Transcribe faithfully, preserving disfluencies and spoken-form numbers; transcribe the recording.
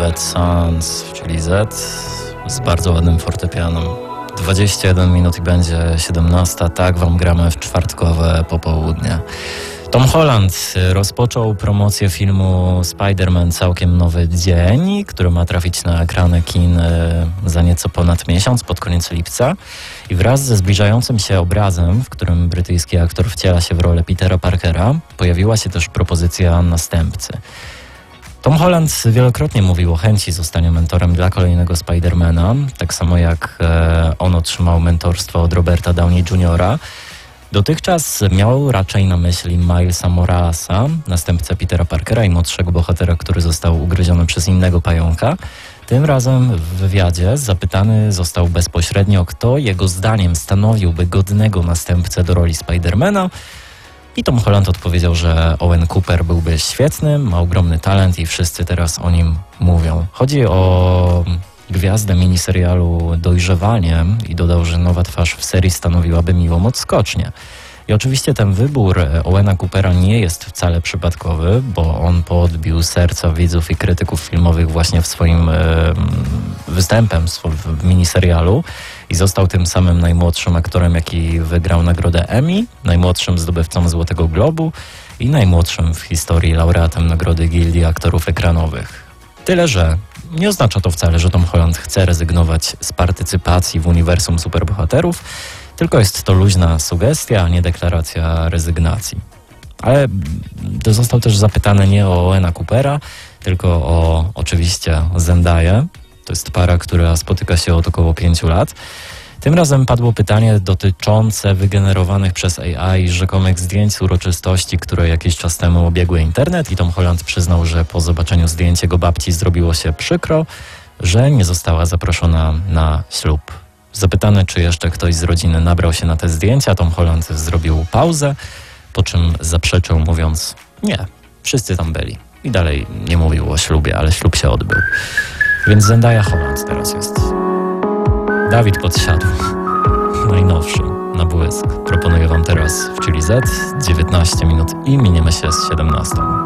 Bad Sounds, czyli Z, z bardzo ładnym fortepianem. dwadzieścia jeden minut i będzie siedemnasta. Tak wam gramy w czwartkowe popołudnie. Tom Holland rozpoczął promocję filmu Spider-Man Całkiem Nowy Dzień, który ma trafić na ekrany kin za nieco ponad miesiąc, pod koniec lipca. I wraz ze zbliżającym się obrazem, w którym brytyjski aktor wciela się w rolę Petera Parkera, pojawiła się też propozycja następcy. Tom Holland wielokrotnie mówił o chęci zostania mentorem dla kolejnego Spidermana, tak samo jak e, on otrzymał mentorstwo od Roberta Downey juniora Dotychczas miał raczej na myśli Milesa Moralesa, następcę Petera Parkera i młodszego bohatera, który został ugryziony przez innego pająka. Tym razem w wywiadzie zapytany został bezpośrednio, kto jego zdaniem stanowiłby godnego następcę do roli Spidermana. I Tom Holland odpowiedział, że Owen Cooper byłby świetny, ma ogromny talent i wszyscy teraz o nim mówią. Chodzi o gwiazdę miniserialu Dojrzewanie i dodał, że nowa twarz w serii stanowiłaby miłą odskocznię. I oczywiście ten wybór Owena Coopera nie jest wcale przypadkowy, bo on podbił serca widzów i krytyków filmowych właśnie w swoim e, występem w miniserialu i został tym samym najmłodszym aktorem, jaki wygrał nagrodę Emmy, najmłodszym zdobywcą Złotego Globu i najmłodszym w historii laureatem nagrody Gildii Aktorów Ekranowych. Tyle, że nie oznacza to wcale, że Tom Holland chce rezygnować z partycypacji w uniwersum superbohaterów, tylko jest to luźna sugestia, a nie deklaracja rezygnacji. Ale został też zapytany nie o Owena Coopera, tylko o oczywiście Zendaya. To jest para, która spotyka się od około pięciu lat. Tym razem padło pytanie dotyczące wygenerowanych przez A I rzekomych zdjęć z uroczystości, które jakiś czas temu obiegły internet i Tom Holland przyznał, że po zobaczeniu zdjęć jego babci zrobiło się przykro, że nie została zaproszona na ślub. Zapytany, czy jeszcze ktoś z rodziny nabrał się na te zdjęcia, Tom Holland zrobił pauzę, po czym zaprzeczył, mówiąc: nie, wszyscy tam byli. I dalej nie mówił o ślubie, ale ślub się odbył. Więc Zendaya Holland teraz jest. Dawid podsiadł. Najnowszy, na błysk. Proponuję wam teraz w Chili Z, dziewiętnaście minut i miniemy się z siedemnastą.